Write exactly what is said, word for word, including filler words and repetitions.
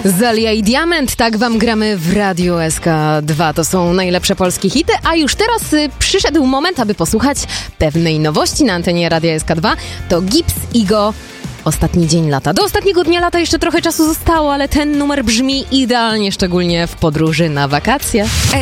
Zalia i Diament, tak wam gramy w Radiu S K dwa. To są najlepsze polskie hity, a już teraz y, przyszedł moment, aby posłuchać pewnej nowości na antenie Radia S K dwa. To Gibbs Igo, Ostatni dzień lata. Do ostatniego dnia lata jeszcze trochę czasu zostało, ale ten numer brzmi idealnie, szczególnie w podróży na wakacje.